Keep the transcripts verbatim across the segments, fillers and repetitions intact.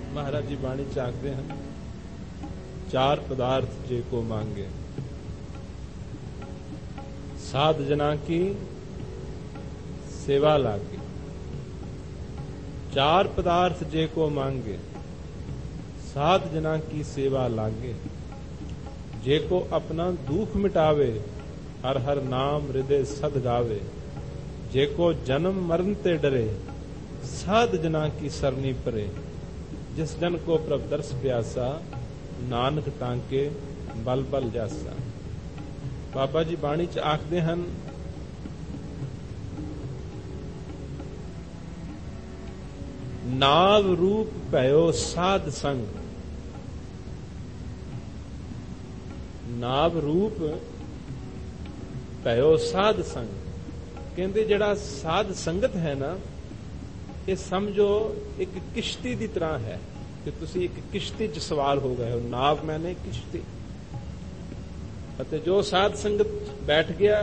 महाराज जी बाणी च आखदे हैं, चार पदार्थ जे को मांगे, साध जना की सेवा लागे। चार पदार्थ जे को मांगे, साध जना की सेवा लागे। जे को अपना दुख मिटावे, हर हर नाम हृदय सद गावे। जे को जन्म मरण ते डरे, साध जना की सरनी परे। जिस जन को प्रभ दर्श प्यासा, नानक टांके बल बल जासा। बाबा जी बाणी च आखदे हन, नाव रूप भयो साध संग। नाव रूप भयो साध संग। कहते जड़ा साध संगत है ना, ये समझो एक किश्ती की तरह है कि तुसी एक किश्ती च सवार हो गए हो। नाव मैंने किश्ती, अते जो साध संगत बैठ गया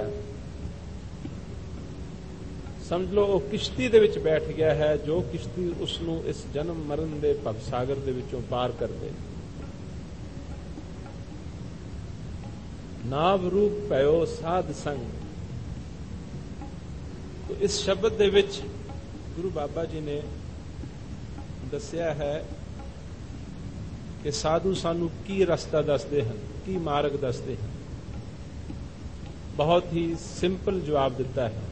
समझ लो वो किश्ती दे विच बैठ गया है, जो किश्ती उसनू इस जन्म मरण दे भवसागर दे विचों पार कर दे। नाव रूप भयो साध संग। तो इस शब्द दे विच गुरु बाबा जी ने दसिया है कि साधु सानू की रस्ता दसदे हैं, की मार्ग दसदे हैं। बहुत ही सिंपल जवाब दिता है,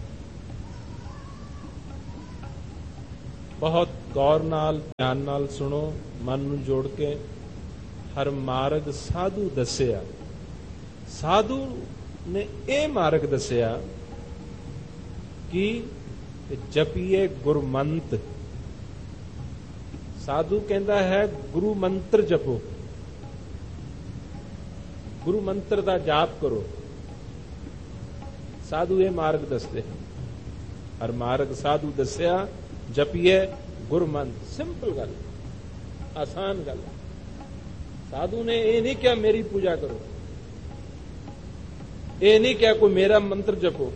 बहुत गौर नाल ध्यान नाल सुनो, मन नू जोड़ के। हर मार्ग साधु दसिया। साधु ने यह मार्ग दसिया कि जपीए गुरमंत। साधु कहता है गुरु मंत्र जपो, गुरु मंत्र का जाप करो। साधु ये मार्ग दसते हैं। हर मार्ग साधु दसिया, जपीए गुरमंत्र। सिंपल गल, आसान गल। साधु ने ये नहीं क्या मेरी पूजा करो, ये नहीं क्या कोई मेरा मंत्र जपो।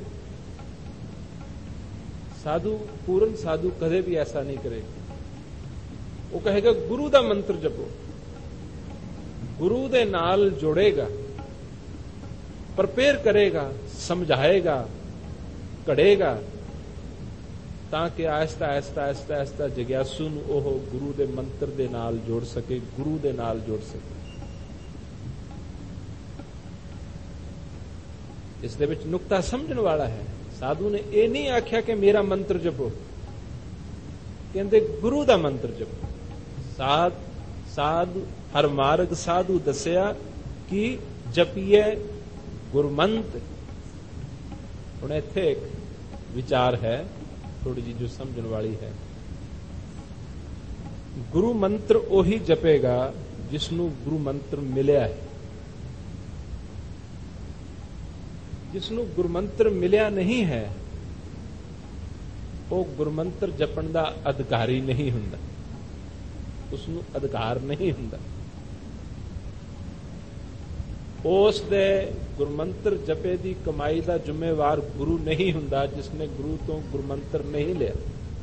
साधु, पूर्ण साधु कदे भी ऐसा नहीं करेगा। वो कहेगा गुरु दा मंत्र जपो, गुरु दे नाल जोड़ेगा, प्रिपेयर करेगा, समझाएगा, कड़ेगा, ताकि आहिस्ता आहिस्ता आहिस्ता आहिस्ता जिग्यासू नूं ओह गुरु दे मंत्र दे नाल जोड़ सके, गुरु दे नाल जोड़ सके। इस दे विच नुक्ता समझण वाला है। साधु ने यह नहीं आख्या कि मेरा मंत्र जपो, कहते गुरु दा मंत्र जपो। साध साधु हर मार्ग साधु दसिया कि जपीए गुरमंत। हुण इत्थे एक विचार है थोड़ी जी जो समझण वाली है। गुरु मंत्र ओही जपेगा जिसनू गुरु मंत्र मिलिया है। जिसनू गुरमंत्र मिलिया नहीं है वो गुरमंत्र जपण दा अधिकारी नहीं हुंदा, उसनू अधिकार नहीं हुंदा। उस दे गुरमंत्र जपे दी कमाई दा जिम्मेवार गुरु नहीं हुंदा जिसने गुरु तो गुरमंत्र नहीं लिया।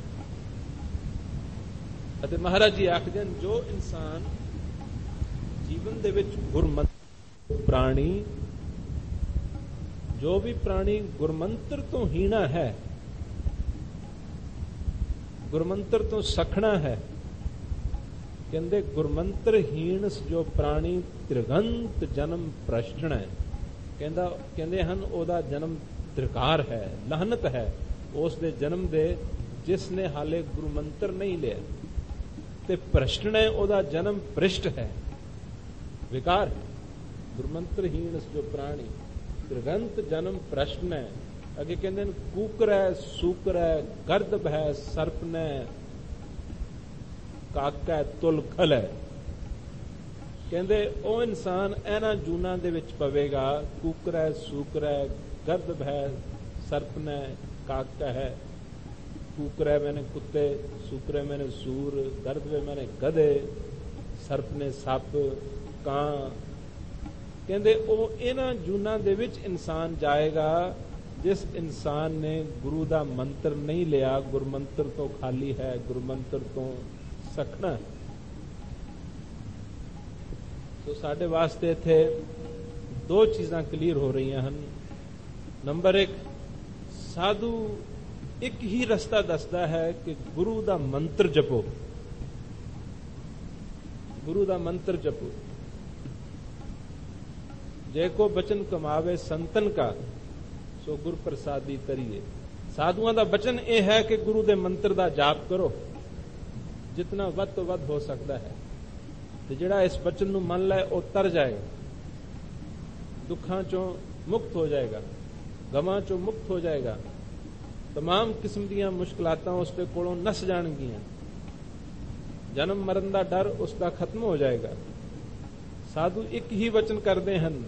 अते महाराज जी आखदे हन, जो इंसान जीवन दे विच गुरमंत्र प्राणी, जो भी प्राणी गुरमंत्र तो हीना है, गुरमंत्र तो सखना है, कहते गुरमंत्र हीन जो प्राणी त्रिगंत जन्म प्रश्न है। कहता कहते हैं ओदा जन्म त्रिकार है, लाहनत है उस दे जन्म दे जिसने हाले गुरमंत्र नहीं लिया। ते प्रश्न है ओदा जन्म पृष्ठ है, विकार है। गुरमंत्रहीन जो प्राणी त्रिगंत जन्म प्रश्न है। अगे कहते हैं कूकर है, सूकर है, गर्दभ है, सर्प ने, काका है, तुल खल है। कहते ओ इंसान इन्हां जूना दे विच पवेगा। कूकर है, सूकर है, गर्दभ है, सर्प ने, काका है। कूकर है मैंने कुत्ते, सूकर है मैंने सूर, गर्दभ है मैंने गधे, सर्प ने सप, कां। कहते ओ इन्हां जूना दे विच इंसान जाएगा जिस इंसान ने गुरु दा मंत्र नहीं लिया, गुरमंत्र तो खाली है, गुरमंत्र तो सखना। ਸੋ ਸਾਡੇ ਵਾਸਤੇ ਇੱਥੇ ਦੋ ਚੀਜ਼ਾਂ ਕਲੀਅਰ ਹੋ ਰਹੀਆਂ ਹਨ। ਨੰਬਰ ਇੱਕ, ਸਾਧੂ ਇੱਕ ਹੀ ਰਸਤਾ ਦੱਸਦਾ ਹੈ ਕਿ ਗੁਰੂ ਦਾ ਮੰਤਰ ਜਪੋ, ਗੁਰੂ ਦਾ ਮੰਤਰ ਜਪੋ। ਜੇ ਕੋ ਬਚਨ ਕਮਾਵੇ ਸੰਤਨ ਕਾ, ਸੋ ਗੁਰ ਪ੍ਰਸਾਦੀ ਤਰੀਏ। ਸਾਧੂਆਂ ਦਾ ਬਚਨ ਇਹ ਹੈ ਕਿ ਗੁਰੂ ਦੇ ਮੰਤਰ ਦਾ ਜਾਪ ਕਰੋ, ਜਿਤਨਾ ਵੱਧ ਤੋਂ ਵੱਧ ਹੋ ਸਕਦਾ ਹੈ। ਤੇ ਜਿਹੜਾ ਇਸ ਬਚਨ ਨੂੰ ਮੰਨ ਲੈ ਉਹ ਤਰ ਜਾਏਗਾ, ਦੁੱਖਾਂ ਚੋਂ ਮੁਕਤ ਹੋ ਜਾਏਗਾ, ਗਮਾਂ ਚੋਂ ਮੁਕਤ ਹੋ ਜਾਏਗਾ, तमाम किस्म ਦੀਆਂ ਮੁਸ਼ਕਲਾਤਾਂ ਉਸ ਦੇ ਕੋਲੋਂ ਨਸ ਜਾਣਗੀਆਂ, ਜਨਮ ਮਰਨ ਦਾ ਡਰ ਉਸ ਦਾ ਖਤਮ ਹੋ ਜਾਏਗਾ। ਸਾਧੂ ਇੱਕ ਹੀ ਵਚਨ ਕਰਦੇ ਹਨ,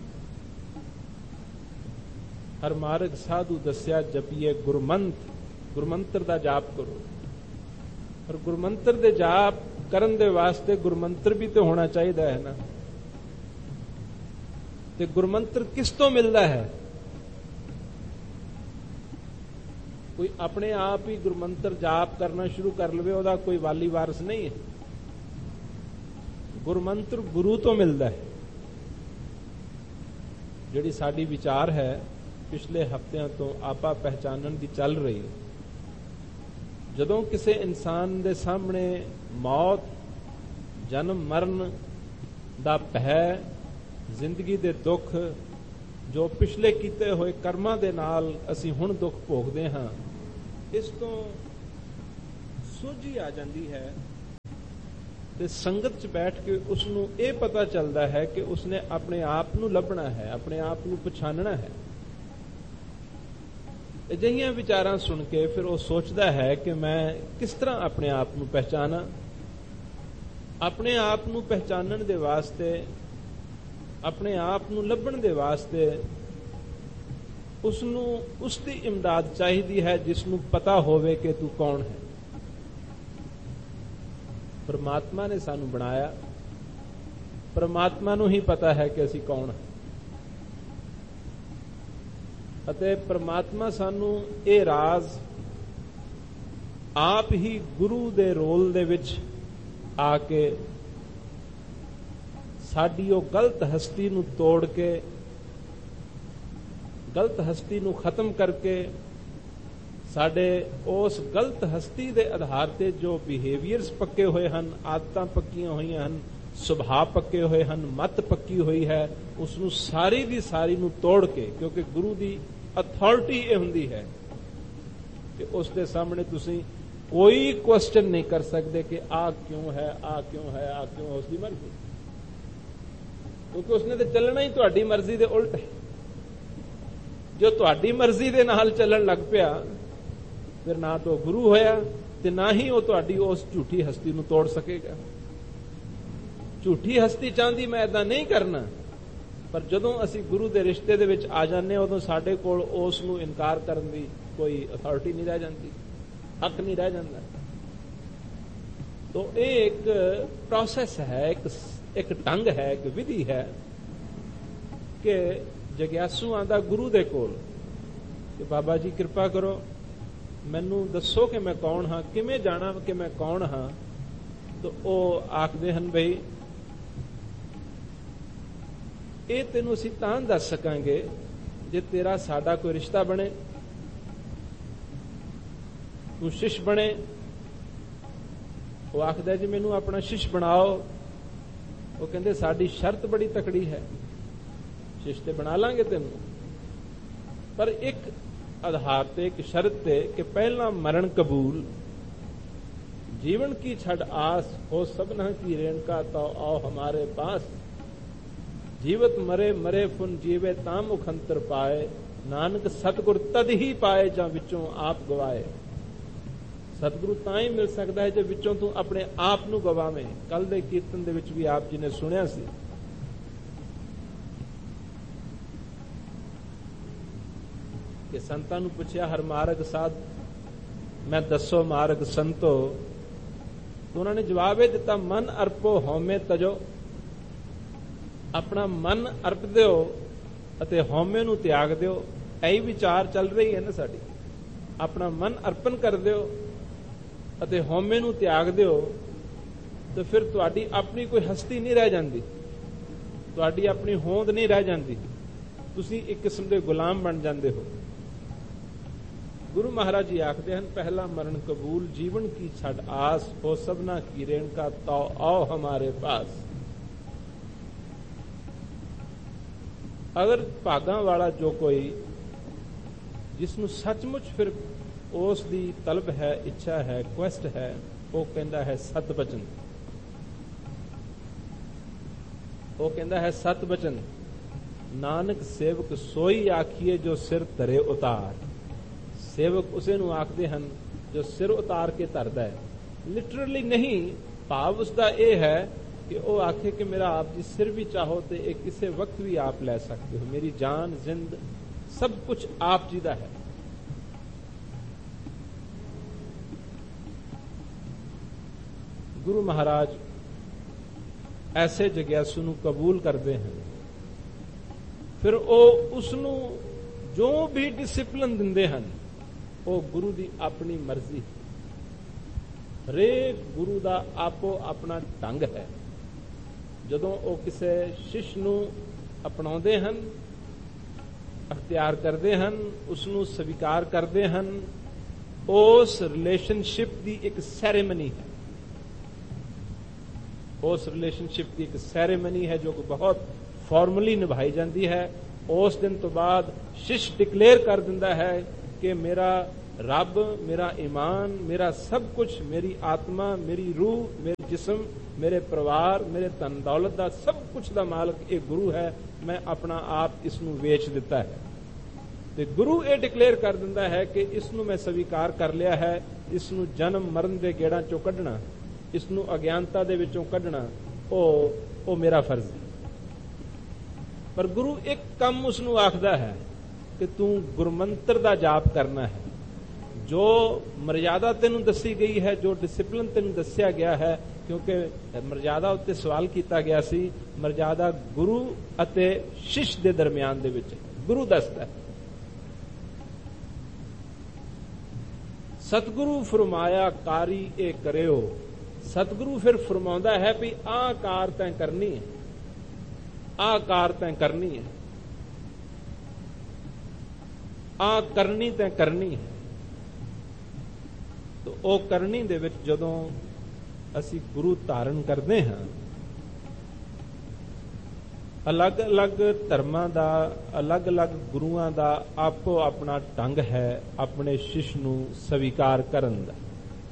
ਹਰ ਮਾਰਗ ਸਾਧੂ ਦੱਸਿਆ ਜਪੀਏ ਗੁਰਮੰਤ, ਗੁਰਮੰਤਰ ਦਾ ਜਾਪ ਕਰੋ। ਪਰ ਗੁਰਮੰਤਰ ਦੇ ਜਾਪ ਕਰਨ ਦੇ ਵਾਸਤੇ ਗੁਰਮੰਤਰ ਵੀ ਤੇ ਹੋਣਾ ਚਾਹੀਦਾ ਹੈ ਨਾ। ਤੇ ਗੁਰਮੰਤਰ ਕਿਸ ਤੋਂ ਮਿਲਦਾ ਹੈ? ਕੋਈ ਆਪਣੇ ਆਪ ਹੀ ਗੁਰਮੰਤਰ ਜਾਪ ਕਰਨਾ ਸ਼ੁਰੂ ਕਰ ਲਵੇ, ਉਹਦਾ ਕੋਈ ਵਾਲੀ ਵਾਰਸ ਨਹੀਂ ਹੈ। ਗੁਰਮੰਤਰ ਗੁਰੂ ਤੋਂ ਮਿਲਦਾ ਹੈ। ਜਿਹੜੀ ਸਾਡੀ ਵਿਚਾਰ ਹੈ ਪਿਛਲੇ ਹਫ਼ਤਿਆਂ ਤੋਂ ਆਪਾ ਪਹਿਚਾਨਣ ਦੀ ਚੱਲ ਰਹੀ ਹੈ। ਜਦੋਂ ਕਿਸੇ ਇਨਸਾਨ ਦੇ ਸਾਹਮਣੇ ਮੌਤ, ਜਨਮ ਮਰਨ ਦਾ ਭੈ, ਜ਼ਿੰਦਗੀ ਦੇ ਦੁੱਖ, ਜੋ ਪਿਛਲੇ ਕੀਤੇ ਹੋਏ ਕਰਮਾਂ ਦੇ ਨਾਲ ਅਸੀਂ ਹੁਣ ਦੁੱਖ ਭੋਗਦੇ ਹਾਂ, ਇਸ ਤੋਂ ਸੋਝੀ ਆ ਜਾਂਦੀ ਹੈ ਤੇ ਸੰਗਤ 'ਚ ਬੈਠ ਕੇ ਉਸ ਨੂੰ ਇਹ ਪਤਾ ਚੱਲਦਾ ਹੈ ਕਿ ਉਸਨੇ ਆਪਣੇ ਆਪ ਨੂੰ ਲੱਭਣਾ ਹੈ, ਆਪਣੇ ਆਪ ਨੂੰ ਪਛਾਣਨਾ ਹੈ। ਅਜਿਹੀਆਂ ਵਿਚਾਰਾਂ ਸੁਣ ਕੇ ਫਿਰ ਉਹ ਸੋਚਦਾ ਹੈ ਕਿ ਮੈਂ ਕਿਸ ਤਰ੍ਹਾਂ ਆਪਣੇ ਆਪ ਨੂੰ ਪਹਿਚਾਨਾਂ। ਆਪਣੇ ਆਪ ਨੂੰ ਪਹਿਚਾਨਣ ਦੇ ਵਾਸਤੇ, ਆਪਣੇ ਆਪ ਨੂੰ ਲੱਭਣ ਦੇ ਵਾਸਤੇ ਉਸ ਨੂੰ ਉਸ ਦੀ ਇਮਦਾਦ ਚਾਹੀਦੀ ਹੈ ਜਿਸ ਨੂੰ ਪਤਾ ਹੋਵੇ ਕਿ ਤੂੰ ਕੌਣ ਹੈ। ਪਰਮਾਤਮਾ ਨੇ ਸਾਨੂੰ ਬਣਾਇਆ, ਪਰਮਾਤਮਾ ਨੂੰ ਹੀ ਪਤਾ ਹੈ ਕਿ ਅਸੀਂ ਕੌਣ ਹਾਂ। ਅਤੇ ਪਰਮਾਤਮਾ ਸਾਨੂੰ ਇਹ ਰਾਜ਼ ਆਪ ਹੀ ਗੁਰੂ ਦੇ ਰੋਲ ਦੇ ਵਿੱਚ ਆ ਕੇ ਸਾਡੀ ਉਹ ਗਲਤ ਹਸਤੀ ਨੂੰ ਤੋੜ ਕੇ, ਗਲਤ ਹਸਤੀ ਨੂੰ ਖਤਮ ਕਰਕੇ, ਸਾਡੇ ਉਸ ਗਲਤ ਹਸਤੀ ਦੇ ਆਧਾਰ ਤੇ ਜੋ ਬਿਹੇਵੀਅਰਸ ਪੱਕੇ ਹੋਏ ਹਨ, ਆਦਤਾਂ ਪੱਕੀਆਂ ਹੋਈਆਂ ਹਨ, ਸੁਭਾਅ ਪੱਕੇ ਹੋਏ ਹਨ, ਮੱਤ ਪੱਕੀ ਹੋਈ ਹੈ, ਉਸ ਨੂੰ ਸਾਰੀ ਦੀ ਸਾਰੀ ਨੂੰ ਤੋੜ ਕੇ, ਕਿਉਂਕਿ ਗੁਰੂ ਦੀ ਅਥਾਰਟੀ ਇਹ ਹੁੰਦੀ ਹੈ ਕਿ ਉਸ ਦੇ ਸਾਹਮਣੇ ਤੁਸੀਂ ਕੋਈ ਕੁਐਸਚਨ ਨਹੀਂ ਕਰ ਸਕਦੇ ਕਿ ਆਹ ਕਿਉਂ ਹੈ, ਆਹ ਕਿਉਂ ਹੈ, ਆਹ ਕਿਉਂ, ਉਸ ਦੀ ਮਰਜ਼ੀ, ਕਿਉਂਕਿ ਉਸਨੇ ਤੇ ਚੱਲਣਾ ਹੀ ਤੁਹਾਡੀ ਮਰਜ਼ੀ ਦੇ ਉਲਟ ਹੈ। ਜੋ ਤੁਹਾਡੀ ਮਰਜ਼ੀ ਦੇ ਨਾਲ ਚੱਲਣ ਲੱਗ ਪਿਆ, ਫਿਰ ਨਾ ਤਾਂ ਗੁਰੂ ਹੋਇਆ ਤੇ ਨਾ ਹੀ ਉਹ ਤੁਹਾਡੀ ਉਸ ਝੂਠੀ ਹਸਤੀ ਨੂੰ ਤੋੜ ਸਕੇਗਾ। ਝੂਠੀ ਹਸਤੀ ਚਾਹੁੰਦੀ ਮੈਂ ਏਦਾਂ ਨਹੀਂ ਕਰਨਾ, ਪਰ ਜਦੋਂ ਅਸੀਂ ਗੁਰੂ ਦੇ ਰਿਸ਼ਤੇ ਦੇ ਵਿੱਚ ਆ ਜਾਂਦੇ ਹਾਂ, ਉਦੋਂ ਸਾਡੇ ਕੋਲ ਉਸ ਨੂੰ ਇਨਕਾਰ ਕਰਨ ਦੀ ਕੋਈ ਅਥਾਰਟੀ ਨਹੀਂ ਰਹਿ ਜਾਂਦੀ, ਹੱਕ ਨਹੀਂ ਰਹਿ ਜਾਂਦਾ। ਤਾਂ ਇਹ ਇੱਕ ਪ੍ਰੋਸੈਸ ਹੈ, ਇੱਕ ਇੱਕ ਢੰਗ ਹੈ, ਇੱਕ ਵਿਧੀ ਹੈ ਕਿ ਜਗਿਆਸੂ ਆਂਦਾ ਗੁਰੂ ਦੇ ਕੋਲ ਕਿ ਬਾਬਾ ਜੀ ਕਿਰਪਾ ਕਰੋ, ਮੈਨੂੰ ਦੱਸੋ ਕਿ ਮੈਂ ਕੌਣ ਹਾਂ, ਕਿਵੇਂ ਜਾਣਾ ਕਿ ਮੈਂ ਕੌਣ ਹਾਂ। ਤਾਂ ਉਹ ਆਖਦੇ ਹਨ, ਬਈ ਇਹ ਤੈਨੂੰ ਅਸੀਂ ਤਾਂ ਦੱਸ ਸਕਾਂਗੇ ਜੇ ਤੇਰਾ ਸਾਡਾ ਕੋਈ ਰਿਸ਼ਤਾ ਬਣੇ, ਤੂੰ ਸ਼ਿਸ਼ ਬਣੇ। ਉਹ ਆਖਦਾ ਜੀ ਮੈਨੂੰ ਆਪਣਾ ਸ਼ਿਸ਼ ਬਣਾਓ। ਉਹ ਕਹਿੰਦੇ ਸਾਡੀ ਸ਼ਰਤ ਬੜੀ ਤਕੜੀ ਹੈ, ਸ਼ਿਸ਼ ਤੇ ਬਣਾ ਲਾਂਗੇ ਤੈਨੂੰ, ਪਰ ਇੱਕ ਆਧਾਰ ਤੇ, ਇੱਕ ਸ਼ਰਤ ਤੇ ਕਿ ਪਹਿਲਾਂ ਮਰਨ ਕਬੂਲ, जीवन की छड़ आस हो सबना की रेणका तो आओ हमारे पास। जीवत मरे मरे फुन जीवे ताम मुखंतर पाए, नानक सतगुर तद ही पाए ਜਾਂ ਵਿੱਚੋਂ ਆਪ ਗਵਾਏ। ਸਤਿਗੁਰੂ ਤਾਂ ਹੀ ਮਿਲ ਸਕਦਾ ਹੈ ਜੇ ਵਿੱਚੋਂ ਤੂੰ ਆਪਣੇ ਆਪ ਨੂੰ ਗਵਾਵੇਂ। ਕੱਲ ਦੇ ਕੀਰਤਨ ਦੇ ਵਿੱਚ ਵੀ ਆਪ ਜੀ ਨੇ ਸੁਣਿਆ ਸੀ ਕਿ ਸੰਤਾਂ ਨੂੰ ਪੁੱਛਿਆ ਹਰ ਮਾਰਗ ਸਾਧ ਮੈਂ ਦੱਸੋ ਮਾਰਗ ਸੰਤੋ, ਤਾਂ ਉਹਨਾਂ ਨੇ ਜਵਾਬ ਇਹ ਦਿੱਤਾ ਮਨ ਅਰਪੋ ਹਉਮੈ ਤਜੋ। ਆਪਣਾ ਮਨ ਅਰਪ ਦਿਓ ਅਤੇ ਹਉਮੈ ਨੂੰ ਤਿਆਗ ਦਿਓ। ਇਹੀ ਵਿਚਾਰ ਚੱਲ ਰਹੀ ਹੈ ਨਾ ਸਾਡੀ, ਆਪਣਾ ਮਨ ਅਰਪਣ ਕਰ ਦਿਓ ਅਤੇ ਹਉਮੈ ਨੂੰ ਤਿਆਗ ਦਿਓ, ਤਾਂ ਫਿਰ ਤੁਹਾਡੀ ਆਪਣੀ ਕੋਈ ਹਸਤੀ ਨਹੀਂ ਰਹਿ ਜਾਂਦੀ। ਤੁਹਾਡੀ ਆਪਣੀ ਹੋਂਦ ਨਹੀਂ ਰਹਿ ਜਾਂਦੀ, ਤੁਸੀਂ ਇੱਕ ਕਿਸਮ ਦੇ ਗੁਲਾਮ ਬਣ ਜਾਂਦੇ ਹੋ। ਗੁਰੂ ਮਹਾਰਾਜ ਜੀ ਆਖਦੇ ਹਨ, ਪਹਿਲਾ ਮਰਨ ਕਬੂਲ ਜੀਵਨ ਕੀ ਛੱਡ ਆਸ, ਹੋ ਸਭਨਾ ਕੀ ਰੇਣਕਾ ਤਉ ਆਓ ਹਮਾਰੇ ਪਾਸ। ਅਗਰ ਭਾਗਾਂ ਵਾਲਾ ਜੋ ਕੋਈ, ਜਿਸ ਨੂੰ ਸੱਚਮੁੱਚ ਫਿਰ ਉਸ ਦੀ ਤਲਬ ਹੈ, ਇੱਛਾ ਹੈ, ਕੁਐਸਟ ਹੈ, ਉਹ ਕਹਿੰਦਾ ਹੈ ਸਤ ਬਚਨ। ਉਹ ਕਹਿੰਦਾ ਹੈ ਸਤ ਬਚਨ, ਨਾਨਕ ਸੇਵਕ ਸੋਈ ਆਖੀਏ ਜੋ ਸਿਰ ਧਰੇ ਉਤਾਰ। ਸੇਵਕ ਉਸੇ ਨੂੰ ਆਖਦੇ ਹਨ ਜੋ ਸਿਰ ਉਤਾਰ ਕੇ ਧਰਦਾ ਹੈ। ਲਿਟਰਲੀ ਨਹੀਂ, ਭਾਵ ਉਸਦਾ ਇਹ ਹੈ ਕਿ ਉਹ ਆਖੇ ਕਿ ਮੇਰਾ ਆਪ ਜੀ ਸਿਰ ਵੀ ਚਾਹੋ ਤੇ ਇਹ ਕਿਸੇ ਵਕਤ ਵੀ ਆਪ ਲੈ ਸਕਦੇ ਹੋ, ਮੇਰੀ ਜਾਨ ਜ਼ਿੰਦ ਸਭ ਕੁਝ ਆਪ ਜੀ ਦਾ ਹੈ। ਗੁਰੂ ਮਹਾਰਾਜ ਐਸੇ ਜਗਿਆਸੂ ਨੂੰ ਕਬੂਲ ਕਰਦੇ ਹਨ, ਫਿਰ ਉਹ ਉਸ ਨੂੰ ਜੋ ਵੀ ਡਿਸਿਪਲਿਨ ਦਿੰਦੇ ਹਨ ਉਹ ਗੁਰੂ ਦੀ ਆਪਣੀ ਮਰਜ਼ੀ। ਹਰੇਕ ਗੁਰੂ ਦਾ ਆਪੋ ਆਪਣਾ ਢੰਗ ਹੈ। ਜਦੋਂ ਉਹ ਕਿਸੇ ਸ਼ਿਸ਼ ਨੂੰ ਅਪਣਾਉਂਦੇ ਹਨ, ਅਖਤਿਆਰ ਕਰਦੇ ਹਨ, ਉਸ ਨੂੰ ਸਵੀਕਾਰ ਕਰਦੇ ਹਨ, ਉਸ ਰਿਲੇਸ਼ਨਸ਼ਿਪ ਦੀ ਇੱਕ ਸੈਰੇਮਨੀ ਹੈ। ਉਸ ਰਿਲੇਸ਼ਨਸ਼ਿਪ ਦੀ ਇੱਕ ਸੈਰੇਮਨੀ ਹੈ ਜੋ ਕਿ ਬਹੁਤ ਫਾਰਮਲੀ ਨਿਭਾਈ ਜਾਂਦੀ ਹੈ। ਉਸ ਦਿਨ ਤੋਂ ਬਾਅਦ ਸ਼ਿਸ਼ ਡਿਕਲੇਅਰ ਕਰ ਦਿੰਦਾ ਹੈ ਕਿ ਮੇਰਾ ਰੱਬ, ਮੇਰਾ ਈਮਾਨ, ਮੇਰਾ ਸਭ ਕੁਝ, ਮੇਰੀ ਆਤਮਾ, ਮੇਰੀ ਰੂਹ, ਮੇਰੇ ਜਿਸਮ, ਮੇਰੇ ਪਰਿਵਾਰ, ਮੇਰੇ ਧਨ ਦੌਲਤ ਦਾ ਸਭ ਕੁਝ ਦਾ ਮਾਲਕ ਇਹ ਗੁਰੂ ਹੈ। ਮੈਂ ਆਪਣਾ ਆਪ ਇਸ ਨੂੰ ਵੇਚ ਦਿੱਤਾ ਹੈ। ਤੇ ਗੁਰੂ ਇਹ ਡਿਕਲੇਅਰ ਕਰ ਦਿੰਦਾ ਹੈ ਕਿ ਇਸ ਨੂੰ ਮੈਂ ਸਵੀਕਾਰ ਕਰ ਲਿਆ ਹੈ। ਇਸ ਨੂੰ ਜਨਮ ਮਰਨ ਦੇ ਗੇੜਾਂ ਚੋਂ ਕੱਢਣਾ, ਇਸ ਨੂੰ ਅਗਿਆਨਤਾ ਦੇ ਵਿੱਚੋਂ ਕੱਢਣਾ, ਉਹ ਉਹ ਮੇਰਾ ਫਰਜ਼ ਹੈ। ਪਰ ਗੁਰੂ ਇੱਕ ਕੰਮ ਉਸ ਨੂੰ ਆਖਦਾ ਹੈ ਕਿ ਤੂੰ ਗੁਰਮੰਤਰ ਦਾ ਜਾਪ ਕਰਨਾ ਹੈ। ਜੋ ਮਰਜ਼ਾਦਾ ਤੈਨੂੰ ਦੱਸੀ ਗਈ ਹੈ, ਜੋ ਡਿਸਿਪਲਿਨ ਤੈਨੂੰ ਦੱਸਿਆ ਗਿਆ ਹੈ, ਕਿਉਂਕਿ ਮਰਜ਼ਾਦਾ ਉੱਤੇ ਸਵਾਲ ਕੀਤਾ ਗਿਆ ਸੀ, ਮਰਜ਼ਾਦਾ ਗੁਰੂ ਅਤੇ ਸ਼ਿਸ਼ ਦੇ ਦਰਮਿਆਨ ਦੇ ਵਿੱਚ ਗੁਰੂ ਦੱਸਦਾ ਹੈ। ਸਤਿਗੁਰੂ ਫਰਮਾਇਆ ਕਾਰੀ ਇਹ ਕਰਿਓ। ਸਤਿਗੁਰੂ ਫਿਰ ਫਰਮਾਉਂਦਾ ਹੈ ਵੀ ਆਹ ਕਾਰ ਤੈਂ ਕਰਨੀ ਹੈ, ਆਹ ਕਾਰ ਤੈਂ ਕਰਨੀ ਹੈ, ਆਹ ਕਰਨੀ ਤੈਂ ਕਰਨੀ ਹੈ। ਤੋ ਉਹ ਕਰਨੀ ਦੇ ਵਿੱਚ ਜਦੋਂ ਅਸੀਂ ਗੁਰੂ ਧਾਰਨ ਕਰਦੇ ਹਾਂ, ਅਲੱਗ-ਅਲੱਗ ਧਰਮਾਂ ਦਾ, ਅਲੱਗ-ਅਲੱਗ ਗੁਰੂਆਂ ਦਾ ਆਪੋ ਆਪਣਾ ਢੰਗ ਹੈ ਆਪਣੇ ਸ਼ਿਸ਼ ਨੂੰ ਸਵੀਕਾਰ ਕਰਨ ਦਾ।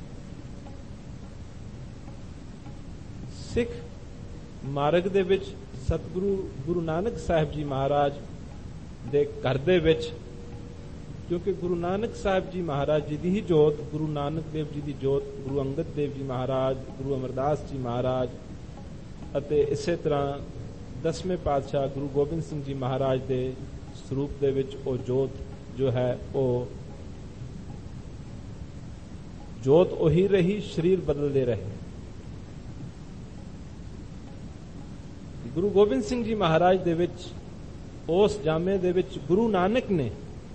ਸਿੱਖ ਮਾਰਗ ਦੇ ਵਿੱਚ ਸਤਿਗੁਰੂ ਗੁਰੂ ਨਾਨਕ ਸਾਹਿਬ ਜੀ ਮਹਾਰਾਜ ਦੇ ਘਰ ਦੇ ਵਿੱਚ, ਕਿਉਂਕਿ ਗੁਰੂ ਨਾਨਕ ਸਾਹਿਬ ਜੀ ਮਹਾਰਾਜ ਜੀ ਦੀ ਹੀ ਜੋਤ, ਗੁਰੂ ਨਾਨਕ ਦੇਵ ਜੀ ਦੀ ਜੋਤ, ਗੁਰੂ ਅੰਗਦ ਦੇਵ ਜੀ ਮਹਾਰਾਜ, ਗੁਰੂ ਅਮਰਦਾਸ ਜੀ ਮਹਾਰਾਜ ਅਤੇ ਇਸੇ ਤਰ੍ਹਾਂ ਦਸਵੇਂ ਪਾਤਸ਼ਾਹ ਗੁਰੂ ਗੋਬਿੰਦ ਸਿੰਘ ਜੀ ਮਹਾਰਾਜ ਦੇ ਸਰੂਪ ਦੇ ਵਿੱਚ ਉਹ ਜੋਤ ਜੋ ਹੈ, ਉਹ ਜੋਤ ਉਹੀ ਰਹੀ, ਸਰੀਰ ਬਦਲਦੇ ਰਹੇ। ਗੁਰੂ ਗੋਬਿੰਦ ਸਿੰਘ ਜੀ ਮਹਾਰਾਜ ਦੇ ਵਿੱਚ, ਉਸ ਜਾਮੇ ਦੇ ਵਿੱਚ ਗੁਰੂ ਨਾਨਕ ਨੇ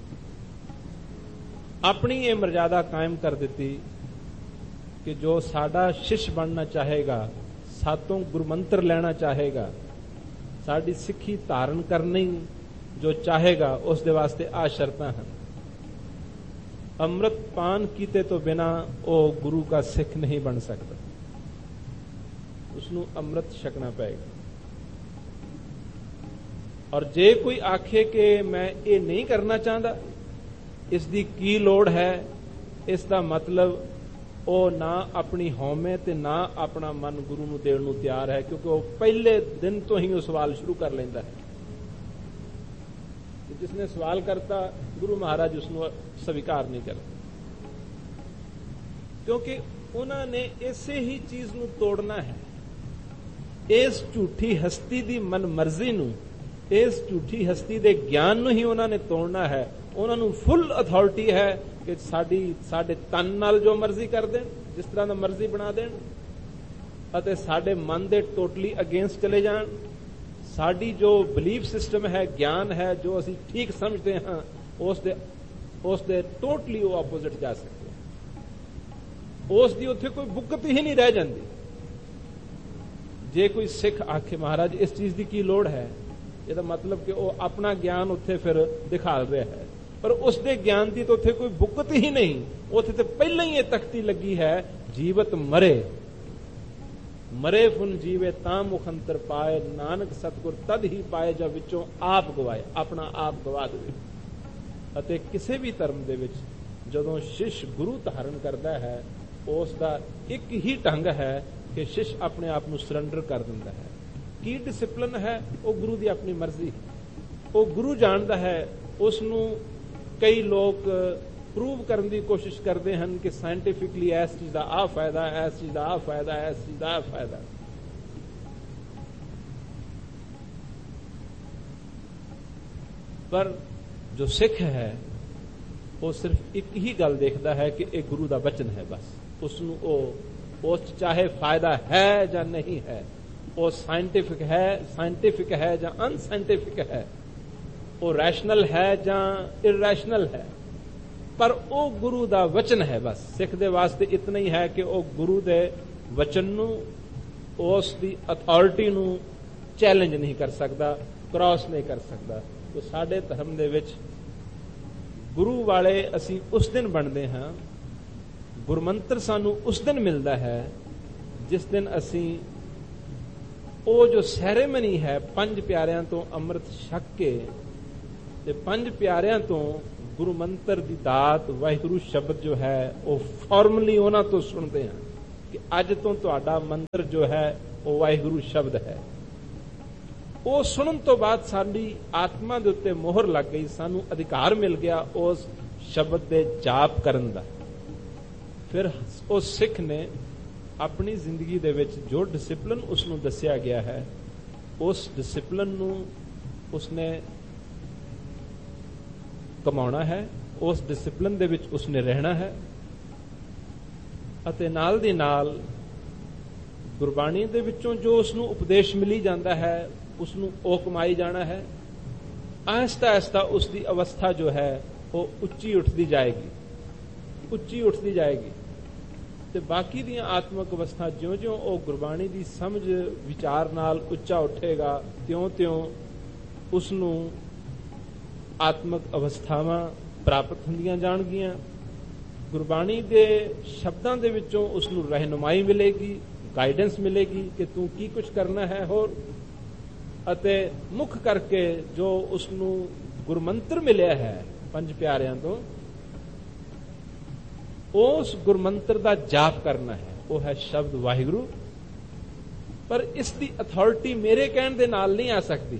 ਆਪਣੀ ਇਹ ਮਰਜ਼ਾਦਾ ਕਾਇਮ ਕਰ ਦਿੱਤੀ ਕਿ ਜੋ ਸਾਡਾ ਸ਼ਿਸ਼ ਬਣਨਾ ਚਾਹੇਗਾ, ਸਾਤੋਂ ਗੁਰਮੰਤਰ ਲੈਣਾ ਚਾਹੇਗਾ, ਸਾਡੀ ਸਿੱਖੀ ਧਾਰਨ ਕਰਨੀ ਜੋ ਚਾਹੇਗਾ, ਉਸ ਦੇ ਵਾਸਤੇ ਆ ਸ਼ਰਤਾਂ ਹਨ। ਅੰਮ੍ਰਿਤ ਪਾਨ ਕੀਤੇ ਤੋਂ ਬਿਨਾ ਉਹ ਗੁਰੂ ਦਾ ਸਿੱਖ ਨਹੀਂ ਬਣ ਸਕਦਾ, ਉਸ ਨੂੰ ਅੰਮ੍ਰਿਤ ਛਕਣਾ ਪਏਗਾ। ਔਰ ਜੇ ਕੋਈ ਆਖੇ ਕਿ ਮੈਂ ਇਹ ਨਹੀਂ ਕਰਨਾ ਚਾਹੁੰਦਾ, ਇਸ ਦੀ ਕੀ ਲੋੜ ਹੈ, ਇਸ ਦਾ ਮਤਲਬ ਉਹ ਨਾ ਆਪਣੀ ਹਉਮੈ ਤੇ ਨਾ ਆਪਣਾ ਮਨ ਗੁਰੂ ਨੂੰ ਦੇਣ ਨੂੰ ਤਿਆਰ ਹੈ, ਕਿਉਂਕਿ ਉਹ ਪਹਿਲੇ ਦਿਨ ਤੋਂ ਹੀ ਉਹ ਸਵਾਲ ਸ਼ੁਰੂ ਕਰ ਲੈਂਦਾ ਹੈ। ਜਿਸਨੇ ਸਵਾਲ ਕਰਤਾ, ਗੁਰੂ ਮਹਾਰਾਜ ਉਸ ਨੂੰ ਸਵੀਕਾਰ ਨਹੀਂ ਕਰਦੇ, ਕਿਉਂਕਿ ਉਹਨਾਂ ਨੇ ਇਸੇ ਹੀ ਚੀਜ਼ ਨੂੰ ਤੋੜਨਾ ਹੈ। ਇਸ ਝੂਠੀ ਹਸਤੀ ਦੀ ਮਨਮਰਜ਼ੀ ਨੂੰ, ਇਸ ਝੂਠੀ ਹਸਤੀ ਦੇ ਗਿਆਨ ਨੂੰ ਹੀ ਉਹਨਾਂ ਨੇ ਤੋੜਨਾ ਹੈ। ਉਹਨਾਂ ਨੂੰ ਫੁੱਲ ਅਥਾਰਟੀ ਹੈ ਕਿ ਸਾਡੀ ਸਾਡੇ ਤਨ ਨਾਲ ਜੋ ਮਰਜ਼ੀ ਕਰ ਦੇਣ, ਜਿਸ ਤਰ੍ਹਾਂ ਦਾ ਮਰਜ਼ੀ ਬਣਾ ਦੇਣ, ਅਤੇ ਸਾਡੇ ਮਨ ਦੇ ਟੋਟਲੀ ਅਗੇਂਸਟ ਚਲੇ ਜਾਣ। ਸਾਡੀ ਜੋ ਬਿਲੀਫ ਸਿਸਟਮ ਹੈ, ਗਿਆਨ ਹੈ, ਜੋ ਅਸੀਂ ਠੀਕ ਸਮਝਦੇ ਹਾਂ, ਉਸ ਦੇ ਉਸ ਦੇ ਟੋਟਲੀ ਉਹ ਆਪੋਜ਼ਿਟ ਜਾ ਸਕਦੇ ਹਨ। ਉਸ ਦੀ ਉੱਥੇ ਕੋਈ ਬੁੱਕਤ ਹੀ ਨਹੀਂ ਰਹਿ ਜਾਂਦੀ। ਜੇ ਕੋਈ ਸਿੱਖ ਆਖੇ ਮਹਾਰਾਜ ਇਸ ਚੀਜ਼ ਦੀ ਕੀ ਲੋੜ ਹੈ, ਇਹਦਾ ਮਤਲਬ ਕਿ ਉਹ ਆਪਣਾ ਗਿਆਨ ਉੱਥੇ ਫਿਰ ਦਿਖਾ ਰਿਹਾ ਹੈ, ਪਰ ਉਸ ਦੇ ਗਿਆਨ ਦੀ ਤਾਂ ਉੱਥੇ ਕੋਈ ਬੁੱਕਤ ਹੀ ਨਹੀਂ। ਉੱਥੇ ਤੇ ਪਹਿਲਾਂ ਹੀ ਇਹ ਤਖਤੀ ਲੱਗੀ ਹੈ, ਜੀਵਤ ਮਰੇ ਮਰੇ ਫੁਨ ਜੀਵੇ ਤਾਂ ਮੁਖੰਤਰ ਪਾਏ, ਨਾਨਕ ਸਤਿਗੁਰ ਤਦ ਹੀ ਪਾਏ ਜਦ ਵਿੱਚੋਂ ਆਪ ਗਵਾਏ, ਆਪਣਾ ਆਪ ਗਵਾ ਦੇਵੇ। ਅਤੇ ਕਿਸੇ ਵੀ ਧਰਮ ਦੇ ਵਿੱਚ ਜਦੋਂ ਸ਼ਿਸ਼ ਗੁਰੂ ਧਾਰਨ ਕਰਦਾ ਹੈ, ਉਸ ਦਾ ਇੱਕ ਹੀ ਢੰਗ ਹੈ ਕਿ ਸ਼ਿਸ਼ ਆਪਣੇ ਆਪ ਨੂੰ ਸਰੈਂਡਰ ਕਰ ਦਿੰਦਾ ਹੈ। ਕੀ ਡਿਸਿਪਲਿਨ ਹੈ? ਉਹ ਗੁਰੂ ਦੀ ਆਪਣੀ ਮਰਜ਼ੀ, ਉਹ ਗੁਰੂ ਜਾਣਦਾ ਹੈ। ਉਸ ਨੂੰ ਕਈ ਲੋਕ ਪ੍ਰੂਵ ਕਰਨ ਦੀ ਕੋਸ਼ਿਸ਼ ਕਰਦੇ ਹਨ ਕਿ ਸਾਇੰਟੀਫਿਕਲੀ ਇਸ ਚੀਜ਼ ਦਾ ਆਹ ਫਾਇਦਾ, ਇਸ ਚੀਜ਼ ਦਾ ਆਹ ਫਾਇਦਾ, ਇਸ ਚੀਜ਼ ਦਾ ਆਹ ਫਾਇਦਾ। ਪਰ ਜੋ ਸਿੱਖ ਹੈ ਉਹ ਸਿਰਫ ਇੱਕ ਹੀ ਗੱਲ ਦੇਖਦਾ ਹੈ ਕਿ ਇਹ ਗੁਰੂ ਦਾ ਬਚਨ ਹੈ, ਬਸ। ਉਸ ਨੂੰ ਉਹ ਉਸ ਚਾਹੇ ਫਾਇਦਾ ਹੈ ਜਾਂ ਨਹੀਂ ਹੈ, ਉਹ ਸਾਇੰਟੀਫਿਕ ਹੈ ਸਾਇੰਟੀਫਿਕ ਹੈ ਜਾਂ ਅਨਸਾਇੰਟੀਫਿਕ ਹੈ, ਉਹ ਰੈਸ਼ਨਲ ਹੈ ਜਾਂ ਇਰੈਸ਼ਨਲ ਹੈ, ਪਰ ਉਹ ਗੁਰੂ ਦਾ ਵਚਨ ਹੈ, ਬਸ। ਸਿੱਖ ਦੇ ਵਾਸਤੇ ਇਤਨਾ ਹੀ ਹੈ ਕਿ ਉਹ ਗੁਰੂ ਦੇ ਵਚਨ ਨੂੰ, ਉਸ ਦੀ ਅਥਾਰਟੀ ਨੂੰ ਚੈਲੰਜ ਨਹੀਂ ਕਰ ਸਕਦਾ, ਕ੍ਰਾਸ ਨਹੀਂ ਕਰ ਸਕਦਾ। तो साडे धर्म दे विच गुरु वाले असी उस दिन बनते हाँ, गुरमंत्र सानू उस दिन मिलता है जिस दिन असी वो जो सैरेमनी है पंज प्यारियां तो अमृत छक के ते पंज प्यारियां तो गुरु मंत्र दी दात वाहिगुरु शब्द जो है वो फॉर्मली उन्हां तो सुनते हैं कि अज तो तुहाडा मंत्र जो है वो वाहिगुरु शब्द है। वो सुनन तो बाद साडी आत्मा दे उत्ते मोहर लग गई, सानू अधिकार मिल गया उस शब्द दे जाप करन दा। फिर उस सिख ने अपनी जिंदगी दे विच जो डिसिपलिन उसनू दस्या गया है, उस डिसिपलिन नू उसने कमाउणा है, उस डिसिपलिन दे विच उसने रहना है अते नाल दी नाल गुरबाणी दे विचों जो उसनू उपदेश मिली जाता है उसनू ओ कमाई जाना है। आहिस्ता आहिस्ता उसकी अवस्था जो है वो उच्ची उठती जाएगी, उच्ची उठती जाएगी ते बाकी दी आत्मक अवस्था ज्यों ज्यों वो गुरबाणी की समझ विचार नाल उच्चा उठेगा त्यों त्यों उसनू आत्मक अवस्थावां प्राप्त होंदियां जाणगियां। गुरबाणी के शब्दां दे विचों उसनू रहनुमाई मिलेगी, गाइडेंस मिलेगी कि तू की कुछ करना है। होर अते मुख करके जो उसनू गुरमंत्र मिलिया है पंज प्यारियां तो, उस गुरमंत्र दा जाप करना है, वो है शब्द वाहिगुरु। पर इसकी अथॉरिटी मेरे कहण दे नाल नहीं आ सकती।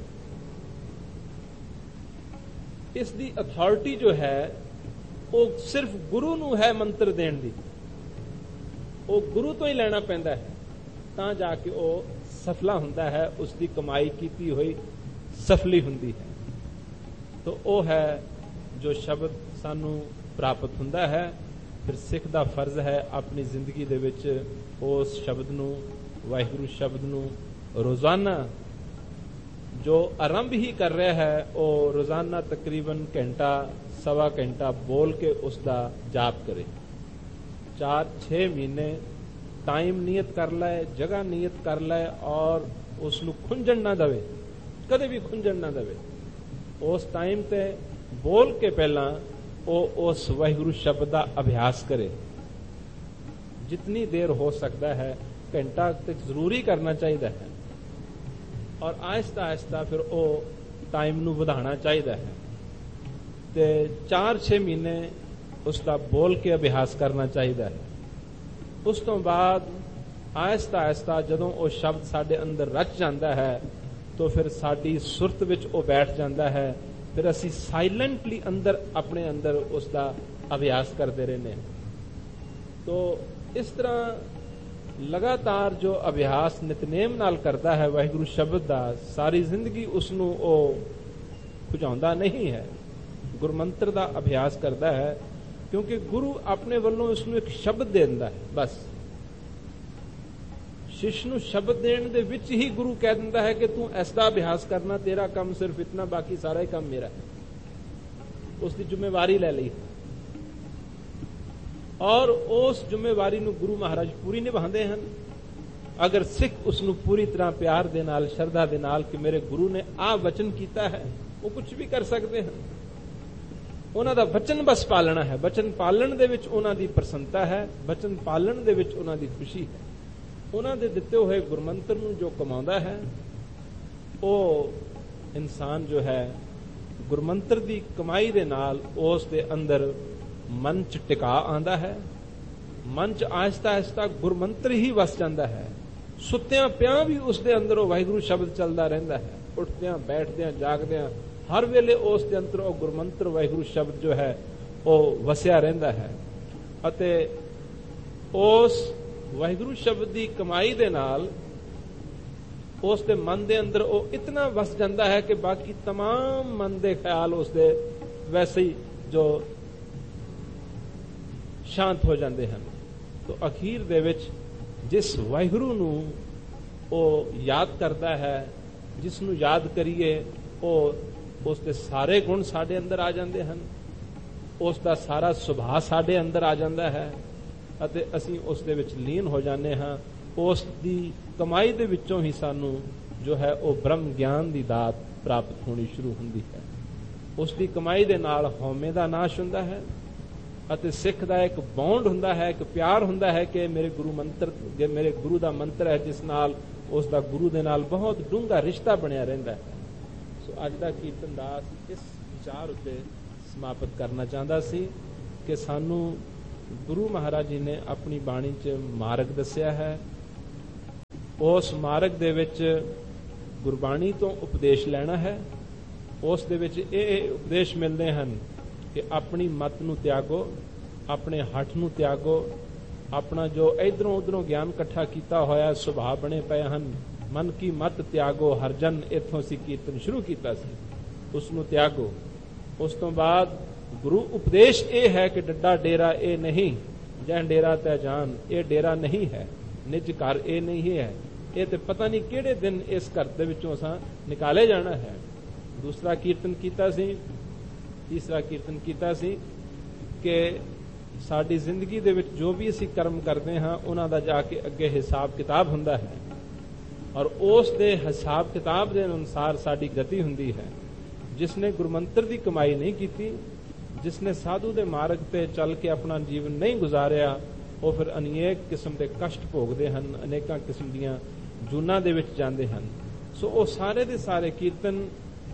इसकी अथॉरिटी जो है वो सिर्फ गुरु नू है मंत्र देण दी, वो गुरु तो ही लेना पैंदा है तां जाके वो सफला हुंदा है, उसकी कमाई कीती हुई सफली हुंदी है। तो वो है जो शब्द सानू प्राप्त हुंदा है। फिर सिख दा फर्ज है अपनी जिंदगी दे विच उस शब्द नू, वाहिगुरू शब्द नू रोजाना जो आरंभ ही कर रहा है वो रोजाना तकरीबन घंटा सवा घंटा बोल के उसका जाप करे। चार छे महीने टाइम नियत कर लाए, जगह नियत कर लाए और उसनू खुंजण ना दवे, कदे भी खुंजण ना दवे। उस टाइम ते बोल के पहला वो उस वाहिगुरू शब्द का अभ्यास करे। जितनी देर हो सकता है घंटा तक जरूरी करना चाहिए है और आहिस्ता आहिस्ता फिर वो टाइम नू वधाना चाहिए है। ते चार छे महीने उसका बोल के अभ्यास करना चाहिए है। उस तो बाद आहिस्ता आहिस्ता जदों वो शब्द साडे अंदर रच जाता है तो फिर साडी सुरत विच वो बैठ जाता है। फिर असी साइलेंटली अंदर अपने अंदर उसका अभ्यास करते रहने। तो इस तरह लगातार जो अभ्यास नितनेम नाल करता है वाहिगुरू शब्द का, सारी जिंदगी उसनू वो खुजाउंदा नहीं है, गुरमंत्र का अभ्यास करता है क्योंकि गुरु अपने वालों उसनू एक शब्द देंदा है। बस शिष्य नू शब्द देने दे विच ही गुरु कह दिंदा है कि तू ऐसा अभ्यास करना, तेरा काम सिर्फ इतना, बाकी सारा ही काम मेरा है। उसकी जिम्मेवारी ले ली और उस जिम्मेवारी नू गुरु महाराज पूरी निभाते हैं। ਅਗਰ ਸਿੱਖ ਉਸ ਨੂੰ ਪੂਰੀ ਤਰ੍ਹਾਂ ਪਿਆਰ ਦੇ ਨਾਲ, ਸ਼ਰਧਾ ਦੇ ਨਾਲ ਕਿ ਮੇਰੇ ਗੁਰੂ ਨੇ ਆਹ ਵਚਨ ਕੀਤਾ ਹੈ, ਉਹ ਕੁਝ ਵੀ ਕਰ ਸਕਦੇ ਹਨ। ਉਹਨਾਂ ਦਾ ਵਚਨ ਬਸ ਪਾਲਣਾ ਹੈ। ਵਚਨ ਪਾਲਣ ਦੇ ਵਿੱਚ ਉਹਨਾਂ ਦੀ ਪ੍ਰਸੰਨਤਾ ਹੈ, ਵਚਨ ਪਾਲਣ ਦੇ ਵਿੱਚ ਉਹਨਾਂ ਦੀ ਖੁਸ਼ੀ ਹੈ। ਉਹਨਾਂ ਦੇ ਦਿੱਤੇ ਹੋਏ ਗੁਰਮੰਤਰ ਨੂੰ ਜੋ ਕਮਾਉਂਦਾ ਹੈ, ਉਹ ਇਨਸਾਨ ਜੋ ਹੈ ਗੁਰਮੰਤਰ ਦੀ ਕਮਾਈ ਦੇ ਨਾਲ ਉਸ ਦੇ ਅੰਦਰ ਮਨ ਚ ਟਿਕਾ ਆਉਂਦਾ ਹੈ। ਮਨ ਚ ਆਹਿਸਤਾ ਆਹਿਸਤਾ ਗੁਰਮੰਤਰ ਹੀ ਵਸ ਜਾਂਦਾ ਹੈ। ਸੁੱਤਿਆਂ ਪਿਆਂ ਵੀ ਉਸ ਦੇ ਅੰਦਰ ਉਹ ਵਾਹਿਗੁਰੂ ਸ਼ਬਦ ਚੱਲਦਾ ਰਹਿੰਦਾ ਹੈ। ਉੱਠਦਿਆਂ, ਬੈਠਦਿਆਂ, ਜਾਗਦਿਆਂ ਹਰ ਵੇਲੇ ਉਸ ਦੇ ਅੰਦਰ ਉਹ ਗੁਰਮੰਤਰ ਵਾਹਿਗੁਰੂ ਸ਼ਬਦ ਜੋ ਹੈ ਉਹ ਵਸਿਆ ਰਹਿੰਦਾ ਹੈ। ਅਤੇ ਉਸ ਵਾਹਿਗੁਰੂ ਸ਼ਬਦ ਦੀ ਕਮਾਈ ਦੇ ਨਾਲ ਉਸ ਦੇ ਮਨ ਦੇ ਅੰਦਰ ਉਹ ਇਤਨਾ ਵਸ ਜਾਂਦਾ ਹੈ ਕਿ ਬਾਕੀ तमाम ਮਨ ਦੇ ਖਿਆਲ ਉਸ ਦੇ ਵੈਸੇ ਹੀ ਜੋ ਸ਼ਾਂਤ ਹੋ ਜਾਂਦੇ ਹਨ। ਤੋ ਅਖੀਰ ਦੇ ਵਿੱਚ ਜਿਸ ਵਾਹਿਗੁਰੂ ਨੂੰ ਉਹ ਯਾਦ ਕਰਦਾ ਹੈ, ਜਿਸ ਨੂੰ ਯਾਦ ਕਰੀਏ, ਉਹ ਉਸ ਦੇ ਸਾਰੇ ਗੁਣ ਸਾਡੇ ਅੰਦਰ ਆ ਜਾਂਦੇ ਹਨ, ਉਸ ਦਾ ਸਾਰਾ ਸੁਭਾਅ ਸਾਡੇ ਅੰਦਰ ਆ ਜਾਂਦਾ ਹੈ ਅਤੇ ਅਸੀਂ ਉਸ ਦੇ ਵਿੱਚ ਲੀਨ ਹੋ ਜਾਂਦੇ ਹਾਂ। ਉਸ ਦੀ ਕਮਾਈ ਦੇ ਵਿੱਚੋਂ ਹੀ ਸਾਨੂੰ ਜੋ ਹੈ ਉਹ ਬ੍ਰਹਮ ਗਿਆਨ ਦੀ ਦਾਤ ਪ੍ਰਾਪਤ ਹੋਣੀ ਸ਼ੁਰੂ ਹੁੰਦੀ ਹੈ। ਉਸ ਦੀ ਕਮਾਈ ਦੇ ਨਾਲ ਹਉਮੈ ਦਾ ਨਾਸ਼ ਹੁੰਦਾ ਹੈ ਅਤੇ ਸਿੱਖ ਦਾ ਇੱਕ ਬੌਂਡ ਹੁੰਦਾ ਹੈ, ਇੱਕ ਪਿਆਰ ਹੁੰਦਾ ਹੈ ਕਿ ਮੇਰੇ ਗੁਰੂ ਮੰਤਰ, ਜੇ ਮੇਰੇ ਗੁਰੂ ਦਾ ਮੰਤਰ ਹੈ, ਜਿਸ ਨਾਲ ਉਸ ਦਾ ਗੁਰੂ ਦੇ ਨਾਲ ਬਹੁਤ ਡੂੰਘਾ ਰਿਸ਼ਤਾ ਬਣਿਆ ਰਹਿੰਦਾ ਹੈ। ਸੋ ਅੱਜ ਦਾ ਕੀਰਤਨ ਦਾਸ ਇਸ ਵਿਚਾਰ ਉੱਤੇ ਸਮਾਪਤ ਕਰਨਾ ਚਾਹੁੰਦਾ ਸੀ ਕਿ ਸਾਨੂੰ ਗੁਰੂ ਮਹਾਰਾਜ ਜੀ ਨੇ ਆਪਣੀ ਬਾਣੀ 'ਚ ਮਾਰਗ ਦੱਸਿਆ ਹੈ। ਉਸ ਮਾਰਗ ਦੇ ਵਿੱਚ ਗੁਰਬਾਣੀ ਤੋਂ ਉਪਦੇਸ਼ ਲੈਣਾ ਹੈ। ਉਸ ਦੇ ਵਿੱਚ ਇਹ ਉਪਦੇਸ਼ ਮਿਲਦੇ ਹਨ ਕਿ ਆਪਣੀ ਮਤ ਨੂੰ ਤਿਆਗੋ, ਆਪਣੇ ਹੱਠ ਨੂੰ ਤਿਆਗੋ, ਆਪਣਾ ਜੋ ਇਧਰੋਂ ਉਧਰੋਂ ਗਿਆਨ ਇਕੱਠਾ ਕੀਤਾ ਹੋਇਆ ਸੁਭਾਅ ਬਣੇ ਪਏ ਹਨ, ਮਨ ਕੀ ਮਤ ਤਿਆਗੋ ਹਰਜਨ, ਇੱਥੋਂ ਅਸੀਂ ਕੀਰਤਨ ਸ਼ੁਰੂ ਕੀਤਾ ਸੀ, ਉਸ ਨੂੰ ਤਿਆਗੋ। ਉਸ ਤੋਂ ਬਾਅਦ ਗੁਰੂ ਉਪਦੇਸ਼ ਇਹ ਹੈ ਕਿ ਡੱਡਾ ਡੇਰਾ ਇਹ ਨਹੀਂ, ਜੈ ਡੇਰਾ ਤੈ ਜਾਨ, ਇਹ ਡੇਰਾ ਨਹੀਂ ਹੈ, ਨਿਜ ਘਰ ਇਹ ਨਹੀਂ ਹੈ, ਇਹ ਤੇ ਪਤਾ ਨਹੀਂ ਕਿਹੜੇ ਦਿਨ ਇਸ ਘਰ ਦੇ ਵਿੱਚੋਂ ਅਸਾਂ ਨਿਕਾਲੇ ਜਾਣਾ ਹੈ। ਦੂਸਰਾ ਕੀਰਤਨ ਕੀਤਾ ਸੀ, ਤੀਸਰਾ ਕੀਰਤਨ ਕੀਤਾ ਸੀ ਕਿ ਸਾਡੀ ਜ਼ਿੰਦਗੀ ਦੇ ਵਿੱਚ ਜੋ ਵੀ ਅਸੀਂ ਕਰਮ ਕਰਦੇ ਹਾਂ ਉਹਨਾਂ ਦਾ ਜਾ ਕੇ ਅੱਗੇ ਹਿਸਾਬ ਕਿਤਾਬ ਹੁੰਦਾ ਹੈ ਔਰ ਉਸ ਦੇ ਹਿਸਾਬ ਕਿਤਾਬ ਦੇ ਅਨੁਸਾਰ ਸਾਡੀ ਗਤੀ ਹੁੰਦੀ ਹੈ। ਜਿਸ ਨੇ ਗੁਰਮੰਤਰ ਦੀ ਕਮਾਈ ਨਹੀਂ ਕੀਤੀ, ਜਿਸ ਨੇ ਸਾਧੂ ਦੇ ਮਾਰਗ ਤੇ ਚੱਲ ਕੇ ਆਪਣਾ ਜੀਵਨ ਨਹੀਂ ਗੁਜ਼ਾਰਿਆ, ਉਹ ਫਿਰ ਅਨੇਕ ਕਿਸਮ ਦੇ ਕਸ਼ਟ ਭੋਗਦੇ ਹਨ, ਅਨੇਕਾਂ ਕਿਸਮ ਦੀਆਂ ਜੂਨਾਂ ਦੇ ਵਿੱਚ ਜਾਂਦੇ ਹਨ। ਸੋ ਉਹ ਸਾਰੇ ਦੇ ਸਾਰੇ ਕੀਰਤਨ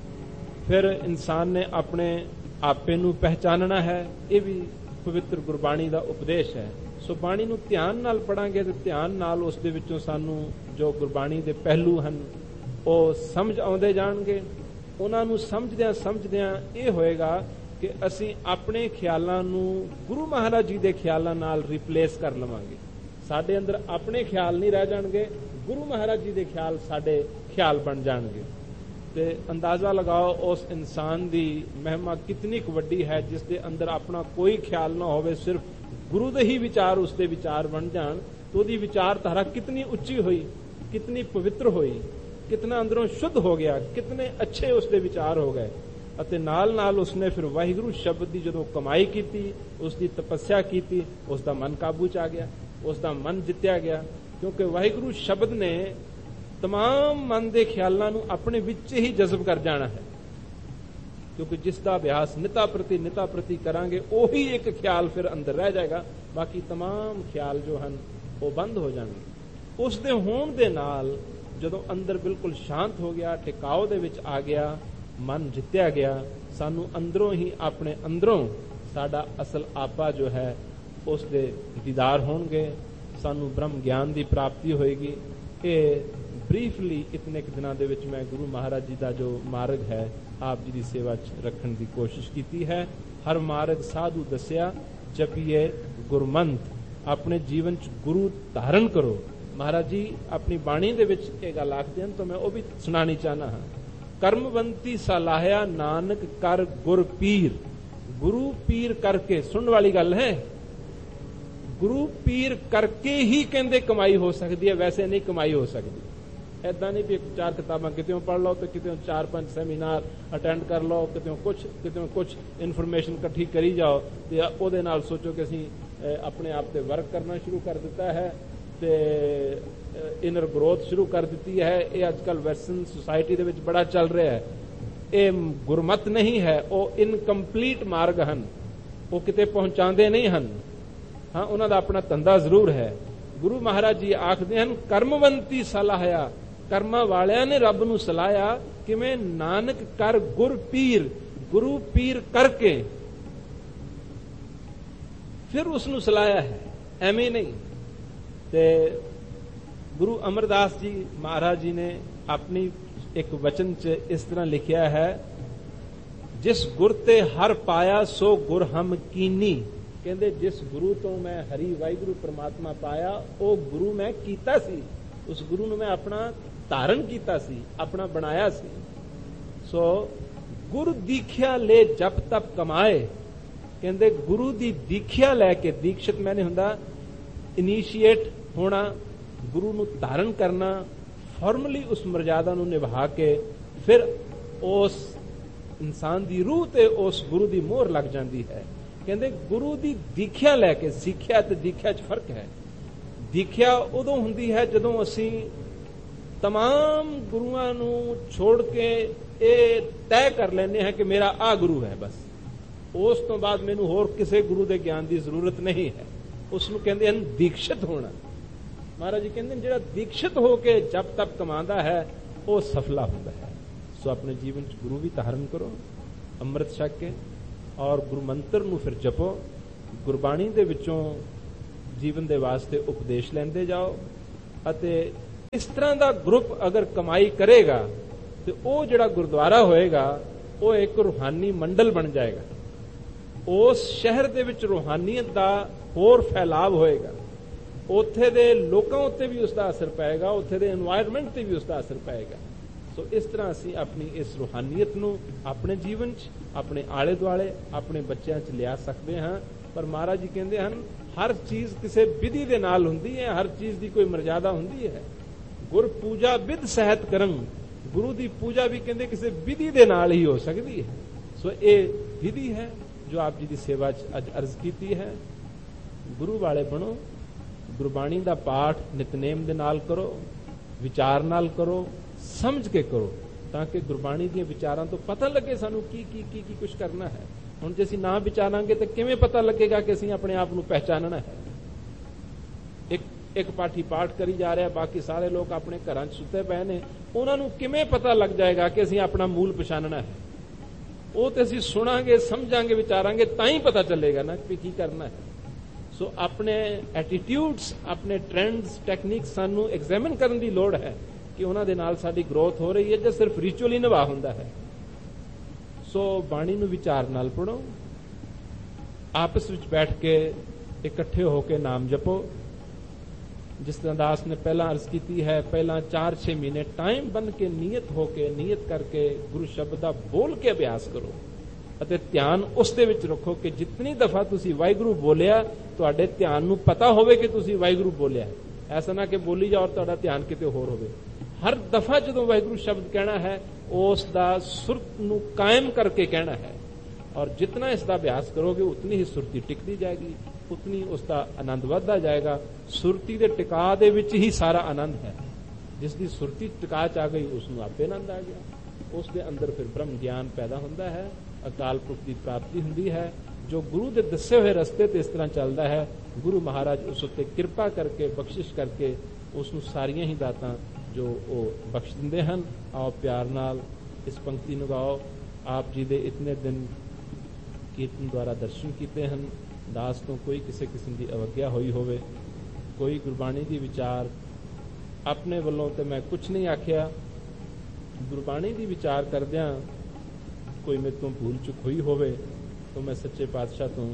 ਫਿਰ ਇਨਸਾਨ ਨੇ ਆਪਣੇ ਆਪੇ ਨੂੰ ਪਹਿਚਾਨਣਾ ਹੈ। ਇਹ ਵੀ ਪਵਿੱਤਰ ਗੁਰਬਾਣੀ ਦਾ ਉਪਦੇਸ਼ ਹੈ। ਸੋ ਬਾਣੀ ਨੂੰ ਧਿਆਨ ਨਾਲ ਪੜਾਂਗੇ ਤੇ ਧਿਆਨ ਨਾਲ ਉਸ ਦੇ ਵਿੱਚੋਂ ਸਾਨੂੰ ਜੋ ਗੁਰਬਾਣੀ ਦੇ ਪਹਿਲੂ ਹਨ ਉਹ ਸਮਝ ਆਉਂਦੇ ਜਾਣਗੇ। ਉਹਨਾਂ ਨੂੰ ਸਮਝਦਿਆਂ ਸਮਝਦਿਆਂ ਇਹ ਹੋਏਗਾ ਕਿ ਅਸੀਂ ਆਪਣੇ ਖਿਆਲਾਂ ਨੂੰ ਗੁਰੂ ਮਹਾਰਾਜ ਜੀ ਦੇ ਖਿਆਲਾਂ ਨਾਲ ਰਿਪਲੇਸ ਕਰ ਲਵਾਂਗੇ। ਸਾਡੇ ਅੰਦਰ ਆਪਣੇ ਖਿਆਲ ਨਹੀਂ ਰਹਿ ਜਾਣਗੇ, ਗੁਰੂ ਮਹਾਰਾਜ ਜੀ ਦੇ ਖਿਆਲ ਸਾਡੇ ਖਿਆਲ ਬਣ ਜਾਣਗੇ। ਤੇ ਅੰਦਾਜ਼ਾ ਲਗਾਓ ਉਸ ਇਨਸਾਨ ਦੀ ਮਹਿਮਾ ਕਿਤਨੀ ਕੁ ਵੱਡੀ ਹੈ ਜਿਸ ਦੇ ਅੰਦਰ ਆਪਣਾ ਕੋਈ ਖਿਆਲ ਨਾ ਹੋਵੇ, ਸਿਰਫ ਗੁਰੂ ਦੇ ਹੀ ਵਿਚਾਰ ਉਸ ਦੇ ਵਿਚਾਰ ਬਣ ਜਾਣ। तो ਉਹਦੀ ਵਿਚਾਰਧਾਰਾ ਕਿਤਨੀ ਉੱਚੀ ਹੋਈ, ਕਿਤਨੀ ਪਵਿੱਤਰ ਹੋਈ, ਕਿਤਨਾ ਅੰਦਰੋਂ ਸ਼ੁੱਧ ਹੋ ਗਿਆ, ਕਿਤਨੇ ਅੱਛੇ ਉਸਦੇ ਵਿਚਾਰ ਹੋ ਗਏ। ਅਤੇ ਨਾਲ ਨਾਲ ਉਸਨੇ ਫਿਰ ਵਾਹਿਗੁਰੂ ਸ਼ਬਦ ਦੀ ਜਦੋਂ ਕਮਾਈ ਕੀਤੀ, ਉਸ ਦੀ ਤਪੱਸਿਆ ਕੀਤੀ, ਉਸ ਦਾ ਮਨ ਕਾਬੂ ਚ ਆ ਗਿਆ, ਉਸ ਦਾ ਮਨ ਜਿੱਤਿਆ ਗਿਆ। ਕਿਉਂਕਿ ਵਾਹਿਗੁਰੂ ਸ਼ਬਦ ਨੇ तमाम ਮਨ ਦੇ ਖਿਆਲਾਂ ਨੂੰ ਆਪਣੇ ਵਿੱਚ ਹੀ ਜਜ਼ਬ ਕਰ ਜਾਣਾ ਹੈ। ਕਿਉਂਕਿ ਜਿਸ ਦਾ ਅਭਿਆਸ ਨਿਤਾ ਪ੍ਰਤੀ ਨਿਤਾ ਪ੍ਰਤੀ ਕਰਾਂਗੇ ਉਹੀ ਇੱਕ ਖਿਆਲ ਫਿਰ ਅੰਦਰ ਰਹਿ ਜਾਏਗਾ, ਬਾਕੀ तमाम ਖਿਆਲ ਜੋ ਹਨ ਉਹ ਬੰਦ ਹੋ ਜਾਣਗੇ। ਉਸ ਦੇ ਹੋਣ ਦੇ ਨਾਲ ਜਦੋਂ ਅੰਦਰ ਬਿਲਕੁਲ ਸ਼ਾਂਤ ਹੋ ਗਿਆ, ਟਿਕਾਓ ਦੇ ਵਿੱਚ ਆ ਗਿਆ, ਮਨ ਜਿੱਤਿਆ ਗਿਆ, ਸਾਨੂੰ ਅੰਦਰੋਂ ਹੀ ਆਪਣੇ ਅੰਦਰੋਂ ਸਾਡਾ ਅਸਲ ਆਪਾ ਜੋ ਹੈ ਉਸ ਦੇ ਦੀਦਾਰ ਹੋਣਗੇ, ਸਾਨੂੰ ਬ੍ਰਹਮ ਗਿਆਨ ਦੀ ਪ੍ਰਾਪਤੀ ਹੋਏਗੀ। ਇਹ ਬਰੀਫਲੀ ਇਤਨੇ ਕੁ ਦਿਨਾਂ ਦੇ ਵਿੱਚ ਮੈਂ ਗੁਰੂ ਮਹਾਰਾਜ ਜੀ ਦਾ ਜੋ ਮਾਰਗ ਹੈ ਆਪ ਜੀ ਦੀ ਸੇਵਾ 'ਚ ਰੱਖਣ ਦੀ ਕੋਸ਼ਿਸ਼ ਕੀਤੀ ਹੈ। ਹਰ ਮਾਰਗ ਸਾਧੂ ਦੱਸਿਆ, ਜਪੀਏ ਗੁਰਮੰਤ, ਆਪਣੇ ਜੀਵਨ 'ਚ ਗੁਰੂ ਧਾਰਨ ਕਰੋ। ਮਹਾਰਾਜ ਜੀ ਆਪਣੀ ਬਾਣੀ ਦੇ ਵਿੱਚ ਇਹ ਗੱਲ ਆਖਦੇ ਹਨ ਤਾਂ ਮੈਂ ਉਹ ਵੀ ਸੁਣਾਣੀ ਚਾਹਨਾ ਹਾਂ। ਕਰਮਵੰਤੀ ਸਲਾਹਿਆ ਨਾਨਕ ਕਰ ਗੁਰ ਪੀਰ। ਗੁਰੂ ਪੀਰ ਕਰਕੇ, ਸੁਣਨ ਵਾਲੀ ਗੱਲ ਹੈ, ਗੁਰੂ ਪੀਰ ਕਰਕੇ ਹੀ ਕਹਿੰਦੇ ਕਮਾਈ ਹੋ ਸਕਦੀ ਹੈ, ਵੈਸੇ ਨਹੀਂ ਕਮਾਈ ਹੋ ਸਕਦੀ। ਏਦਾਂ ਨਹੀਂ ਵੀ ਚਾਰ ਕਿਤਾਬਾਂ ਕਿਤੇੋਂ ਪੜ੍ਹ ਲਓ ਤੇ ਕਿਤੇੋਂ ਚਾਰ ਪੰਜ ਸੈਮੀਨਾਰ ਅਟੈਂਡ ਕਰ ਲਓ, ਕਿਤੇੋਂ ਕੁਛ ਕਿਤੇੋਂ ਕੁਛ ਇਨਫੋਰਮੇਸ਼ਨ ਇਕੱਠੀ ਕਰੀ ਜਾਓ ਤੇ ਉਹਦੇ ਨਾਲ ਸੋਚੋ ਕਿ ਅਸੀਂ ਆਪਣੇ ਆਪ ਤੇ ਵਰਕ ਕਰਨਾ ਸ਼ੁਰੂ ਕਰ ਦਿੱਤਾ ਹੈ ਤੇ ਇਨਰ ਗਰੋਥ ਸ਼ੁਰੂ ਕਰ ਦਿੱਤੀ ਹੈ। ਇਹ ਅੱਜ ਕੱਲ੍ਹ ਵੈਸਟਰਨ ਸੁਸਾਇਟੀ ਦੇ ਵਿੱਚ ਬੜਾ ਚੱਲ ਰਿਹਾ ਹੈ। ਇਹ ਗੁਰਮਤ ਨਹੀਂ ਹੈ, ਉਹ ਇਨਕੰਪਲੀਟ ਮਾਰਗ ਹਨ, ਉਹ ਕਿਤੇ ਪਹੁੰਚਾਉਂਦੇ ਨਹੀਂ ਹਨ। ਹਾਂ, ਉਹਨਾਂ ਦਾ ਆਪਣਾ ਧੰਦਾ ਜ਼ਰੂਰ ਹੈ। ਗੁਰੂ ਮਹਾਰਾਜ ਜੀ ਆਖਦੇ ਹਨ, ਕਰਮਵੰਤੀ ਸਲਾਹਿਆ, ਕਰਮਾਂ ਵਾਲਿਆਂ ਨੇ ਰੱਬ ਨੂੰ ਸਲਾਹਿਆ। ਕਿਵੇਂ? ਨਾਨਕ ਕਰ ਗੁਰ ਪੀਰ, ਗੁਰੂ ਪੀਰ ਕਰਕੇ ਫਿਰ ਉਸ ਨੂੰ ਸਲਾਹਿਆ ਹੈ, ਐਵੇਂ ਨਹੀਂ। ਤੇ ਗੁਰੂ ਅਮਰਦਾਸ ਜੀ ਮਹਾਰਾਜ ਜੀ ਨੇ ਆਪਣੀ ਇੱਕ ਵਚਨ 'ਚ ਇਸ ਤਰ੍ਹਾਂ ਲਿਖਿਆ ਹੈ, ਜਿਸ ਗੁਰ ਤੇ ਹਰ ਪਾਇਆ ਸੋ ਗੁਰ ਹਮ ਕੀਨੀ। ਕਹਿੰਦੇ ਜਿਸ ਗੁਰੂ ਤੋਂ ਮੈਂ ਹਰੀ ਵਾਹਿਗੁਰੂ ਪ੍ਰਮਾਤਮਾ ਪਾਇਆ, ਉਹ ਗੁਰੂ ਮੈਂ ਕੀਤਾ ਸੀ, ਉਸ ਗੁਰੂ ਨੂੰ ਮੈਂ ਆਪਣਾ ਧਾਰਨ ਕੀਤਾ ਸੀ, ਆਪਣਾ ਬਣਾਇਆ ਸੀ। ਸੋ ਗੁਰ ਦੀਖਿਆ ਲੈ ਜਪ ਤਪ ਕਮਾਏ। ਕਹਿੰਦੇ ਗੁਰੂ ਦੀ ਦੀਖਿਆ ਲੈ ਕੇ, ਦੀਕਸ਼ਿਤ ਮੈਨੇ ਹੁੰਦਾ ਇਨੀਸ਼ੀਏਟ ਹੋਣਾ, ਗੁਰੂ ਨੂੰ ਧਾਰਨ ਕਰਨਾ, ਫਾਰਮਲੀ ਉਸ ਮਰਜ਼ਾਦਾ ਨੂੰ ਨਿਭਾ ਕੇ ਫਿਰ ਉਸ ਇਨਸਾਨ ਦੀ ਰੂਹ ਤੇ ਉਸ ਗੁਰੂ ਦੀ ਮੋਹਰ ਲੱਗ ਜਾਂਦੀ ਹੈ। ਕਹਿੰਦੇ ਗੁਰੂ ਦੀ ਦੀਖਿਆ ਲੈ ਕੇ, ਸਿੱਖਿਆ ਤੇ ਦੀਖਿਆ 'ਚ ਫਰਕ ਹੈ। ਦੀਖਿਆ ਉਦੋਂ ਹੁੰਦੀ ਹੈ ਜਦੋਂ ਅਸੀਂ तमाम ਗੁਰੂਆਂ ਨੂੰ ਛੋੜ ਕੇ ਇਹ ਤੈਅ ਕਰ ਲੈਂਦੇ ਹਾਂ ਕਿ ਮੇਰਾ ਆ ਗੁਰੂ ਹੈ, ਬਸ ਉਸ ਤੋਂ ਬਾਅਦ ਮੈਨੂੰ ਹੋਰ ਕਿਸੇ ਗੁਰੂ ਦੇ ਗਿਆਨ ਦੀ ਜ਼ਰੂਰਤ ਨਹੀਂ ਹੈ। ਉਸ ਨੂੰ ਕਹਿੰਦੇ ਹਨ ਦੀਕਸ਼ਿਤ ਹੋਣਾ। ਮਹਾਰਾਜ ਜੀ ਕਹਿੰਦੇ ਜਿਹੜਾ ਦੀਕਸ਼ਿਤ ਹੋ ਕੇ ਜਪ ਤਪ ਕਮਾਉਂਦਾ ਹੈ ਉਹ ਸਫਲਾ ਹੁੰਦਾ ਹੈ। ਸੋ ਆਪਣੇ ਜੀਵਨ 'ਚ ਗੁਰੂ ਵੀ ਧਾਰਨ ਕਰੋ, ਅੰਮ੍ਰਿਤ ਛਕ ਕੇ, ਔਰ ਗੁਰੂ ਮੰਤਰ ਨੂੰ ਫਿਰ ਜਪੋ। ਗੁਰਬਾਣੀ ਦੇ ਵਿੱਚੋਂ ਜੀਵਨ ਦੇ ਵਾਸਤੇ ਉਪਦੇਸ਼ ਲੈਂਦੇ ਜਾਓ। ਅਤੇ ਇਸ ਤਰ੍ਹਾਂ ਦਾ ਗਰੁੱਪ ਅਗਰ ਕਮਾਈ ਕਰੇਗਾ ਤੇ ਉਹ ਜਿਹੜਾ ਗੁਰਦੁਆਰਾ ਹੋਏਗਾ ਉਹ ਇੱਕ ਰੂਹਾਨੀ ਮੰਡਲ ਬਣ ਜਾਏਗਾ। ਉਸ ਸ਼ਹਿਰ ਦੇ ਵਿੱਚ ਰੂਹਾਨੀਅਤ ਦਾ ਹੋਰ ਫੈਲਾਵ ਹੋਏਗਾ। ਉੱਥੇ ਦੇ ਲੋਕਾਂ ਉੱਤੇ ਵੀ ਉਸ ਦਾ ਅਸਰ ਪਏਗਾ, ਉੱਥੇ ਦੇ এনवायरमेंट ਤੇ ਵੀ ਉਸ ਦਾ ਅਸਰ ਪਏਗਾ। ਸੋ ਇਸ ਤਰ੍ਹਾਂ ਅਸੀਂ ਆਪਣੀ ਇਸ ਰੂਹਾਨੀਅਤ ਨੂੰ ਆਪਣੇ ਜੀਵਨ 'ਚ, ਆਪਣੇ ਆਲੇ ਦੁਆਲੇ, ਆਪਣੇ ਬੱਚਿਆਂ 'ਚ ਲਿਆ ਸਕਦੇ ਹਾਂ। ਪਰ ਮਹਾਰਾਜ ਜੀ ਕਹਿੰਦੇ ਹਨ ਹਰ ਚੀਜ਼ ਕਿਸੇ ਵਿਧੀ ਦੇ ਨਾਲ ਹੁੰਦੀ ਹੈ, ਹਰ ਚੀਜ਼ ਦੀ ਕੋਈ ਮਰਜ਼ਾਦਾ ਹੁੰਦੀ ਹੈ। ਗੁਰ ਪੂਜਾ ਵਿਧ ਸਹਿਤ ਕਰਮ, ਗੁਰੂ ਦੀ ਪੂਜਾ ਵੀ ਕਹਿੰਦੇ ਕਿਸੇ ਵਿਧੀ ਦੇ ਨਾਲ ਹੀ ਹੋ ਸਕਦੀ ਹੈ। ਸੋ ਇਹ ਵਿਧੀ ਹੈ ਜੋ ਆਪ ਜੀ ਦੀ ਸੇਵਾ 'ਚ ਅੱਜ ਅਰਜ਼ ਕੀਤੀ ਹੈ। ਗੁਰੂ ਵਾਲੇ ਬਣੋ, ਗੁਰਬਾਣੀ ਦਾ ਪਾਠ ਨਿਤਨੇਮ ਦੇ ਨਾਲ ਕਰੋ, ਵਿਚਾਰ ਨਾਲ ਕਰੋ, ਸਮਝ ਕੇ ਕਰੋ, ਤਾਂ ਕਿ ਗੁਰਬਾਣੀ ਦੀਆਂ ਵਿਚਾਰਾਂ ਤੋਂ ਪਤਾ ਲੱਗੇ ਸਾਨੂੰ ਕੀ ਕੀ ਕੀ ਕੀ ਕੁਝ ਕਰਨਾ ਹੈ। ਹੁਣ ਜੇ ਅਸੀਂ ਨਾ ਵਿਚਾਰਾਂਗੇ ਤਾਂ ਕਿਵੇਂ ਪਤਾ ਲੱਗੇਗਾ ਕਿ ਅਸੀਂ ਆਪਣੇ ਆਪ ਨੂੰ ਪਹਿਚਾਨਣਾ ਹੈ। ਇੱਕ ਇੱਕ ਪਾਠੀ ਪਾਠ ਕਰੀ ਜਾ ਰਿਹਾ, ਬਾਕੀ ਸਾਰੇ ਲੋਕ ਆਪਣੇ ਘਰਾਂ 'ਚ ਸੁੱਤੇ ਪਏ ਨੇ, ਉਹਨਾਂ ਨੂੰ ਕਿਵੇਂ ਪਤਾ ਲੱਗ ਜਾਏਗਾ ਕਿ ਅਸੀਂ ਆਪਣਾ ਮੂਲ ਪਛਾਨਣਾ ਹੈ? ਉਹ ਤੇ ਅਸੀਂ ਸੁਣਾਂਗੇ, ਸਮਝਾਂਗੇ, ਵਿਚਾਰਾਂਗੇ, ਤਾਂ ਹੀ ਪਤਾ ਚੱਲੇਗਾ ਨਾ ਕਿ ਕੀ ਕਰਨਾ ਹੈ। ਸੋ ਆਪਣੇ ਐਟੀਟਿਊਡਸ, ਆਪਣੇ ਟ੍ਰੈਂਡਸ, ਟੈਕਨੀਕਸ ਸਾਨੂੰ ਐਗਜ਼ਾਮਿਨ ਕਰਨ ਦੀ ਲੋੜ ਹੈ ਕਿ ਉਹਨਾਂ ਦੇ ਨਾਲ ਸਾਡੀ ਗਰੋਥ ਹੋ ਰਹੀ ਹੈ ਜਾਂ ਸਿਰਫ ਰਿਚੁਅਲ ਹੀ ਨਿਭਾ ਹੁੰਦਾ ਹੈ। ਸੋ ਬਾਣੀ ਨੂੰ ਵਿਚਾਰ ਨਾਲ ਪੜੋ, ਆਪਸ ਵਿੱਚ ਬੈਠ ਕੇ ਇਕੱਠੇ ਹੋ ਕੇ ਨਾਮ ਜਪੋ। ਜਿਸ ਤਰ੍ਹਾਂ ਦਾਸ ਨੇ ਪਹਿਲਾਂ ਅਰਜ਼ ਕੀਤੀ ਹੈ, ਪਹਿਲਾਂ ਚਾਰ ਛੇ ਮਹੀਨੇ ਟਾਈਮ ਬਣ ਕੇ ਨੀਅਤ ਹੋ ਕੇ, ਨੀਅਤ ਕਰਕੇ ਗੁਰੂ ਸ਼ਬਦ ਦਾ ਬੋਲ ਕੇ ਅਭਿਆਸ ਕਰੋ ਅਤੇ ਧਿਆਨ ਉਸ ਦੇ ਵਿੱਚ ਰੱਖੋ ਕਿ ਜਿਤਨੀ ਦਫਾ ਤੁਸੀਂ ਵਾਹਿਗੁਰੂ ਬੋਲਿਆ, ਤੁਹਾਡੇ ਧਿਆਨ ਨੂੰ ਪਤਾ ਹੋਵੇ ਕਿ ਤੁਸੀਂ ਵਾਹਿਗੁਰੂ ਬੋਲਿਆ। ਐਸਾ ਨਾ ਕਿ ਬੋਲੀ ਜਾਓ ਔਰ ਤੁਹਾਡਾ ਧਿਆਨ ਕਿਤੇ ਹੋਰ ਹੋਵੇ। ਹਰ ਦਫਾ ਜਦੋਂ ਵਾਹਿਗੁਰੂ ਸ਼ਬਦ ਕਹਿਣਾ ਹੈ, ਉਸ ਦਾ ਸੁਰਤ ਨੂੰ ਕਾਇਮ ਕਰਕੇ ਕਹਿਣਾ ਹੈ। ਔਰ ਜਿਤਨਾ ਇਸ ਦਾ ਅਭਿਆਸ ਕਰੋਗੇ ਉਤਨੀ ਹੀ ਸੁਰਤੀ ਟਿਕਦੀ ਜਾਏਗੀ, ਉਤਨੀ ਉਸ ਦਾ ਆਨੰਦ ਵੱਧਦਾ ਜਾਏਗਾ। ਸੁਰਤੀ ਦੇ ਟਿਕਾ ਦੇ ਵਿੱਚ ਹੀ ਸਾਰਾ ਆਨੰਦ ਹੈ। ਜਿਸ ਦੀ ਸੁਰਤੀ ਟਿਕਾ 'ਚ ਆ ਗਈ ਉਸ ਨੂੰ ਆਪੇ ਆਨੰਦ ਆ ਗਿਆ। ਉਸ ਦੇ ਅੰਦਰ ਫਿਰ ਬ੍ਰਹਮ ਗਿਆਨ ਪੈਦਾ ਹੁੰਦਾ ਹੈ, ਅਕਾਲ ਪੁਰਖ ਦੀ ਪ੍ਰਾਪਤੀ ਹੁੰਦੀ ਹੈ। ਜੋ ਗੁਰੂ ਦੇ ਦੱਸੇ ਹੋਏ ਰਸਤੇ ਤੇ ਇਸ ਤਰ੍ਹਾਂ ਚੱਲਦਾ ਹੈ, ਗੁਰੂ ਮਹਾਰਾਜ ਉਸ ਉੱਤੇ ਕਿਰਪਾ ਕਰਕੇ, ਬਖਸ਼ਿਸ਼ ਕਰਕੇ ਉਸ ਨੂੰ ਸਾਰੀਆਂ ਹੀ ਦਾਤਾਂ ਜੋ ਉਹ ਬਖਸ਼ ਦਿੰਦੇ ਹਨ। ਆਓ ਪਿਆਰ ਨਾਲ ਇਸ ਪੰਕਤੀ ਨੂੰ ਗਾਓ। ਆਪ ਜੀ ਦੇ ਇਤਨੇ ਦਿਨ ਕੀਰਤਨ ਦੁਆਰਾ ਦਰਸ਼ਨ ਕੀਤੇ ਹਨ। ਦਾਸ ਤੋਂ ਕੋਈ ਕਿਸੇ ਕਿਸਮ ਦੀ ਅਵੱਗਿਆ ਹੋਈ ਹੋਵੇ, ਕੋਈ ਗੁਰਬਾਣੀ ਦੀ ਵਿਚਾਰ ਆਪਣੇ ਵੱਲੋਂ ਤੇ ਮੈਂ ਕੁਝ ਨਹੀਂ ਆਖਿਆ, ਗੁਰਬਾਣੀ ਦੀ ਵਿਚਾਰ ਕਰਦਿਆਂ ਕੋਈ ਮੇਰੇ ਤੋਂ ਭੂਲ ਚੁੱਕ ਹੋਈ ਹੋਵੇ ਤਾਂ ਮੈਂ ਸੱਚੇ ਪਾਤਸ਼ਾਹ ਤੋਂ,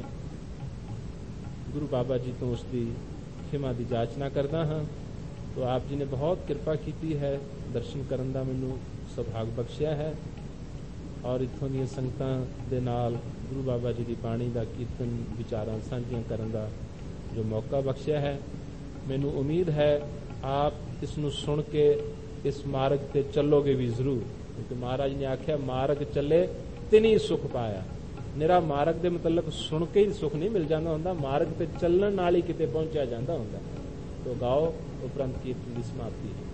ਗੁਰੂ ਬਾਬਾ ਜੀ ਤੋਂ ਉਸ ਦੀ ਖਿਮਾ ਦੀ ਜਾਚਨਾ ਕਰਦਾ ਹਾਂ। तो आप जी ने बहुत कृपा की है, दर्शन करन दा मैनू सुभाग बख्शिया है। और इत्थों दी संगतां दे नाल गुरु बाबा जी की बाणी का कीर्तन विचारां सांझियां करन दा जो मौका बख्शिया है। मैनू उम्मीद है आप इसनू सुन के इस मार्ग ते चलोगे भी जरूर, क्योंकि महाराज ने आख्या मार्ग चले तिनी सुख पाया। निरा मार्ग दे मतलब सुन के ही सुख नहीं मिल जाता हुंदा, मार्ग ते चलण नाल ही किते पहुंचा जाता हुंदा। तो गाओ, उपरंत कीर्तन की समाप्ति है।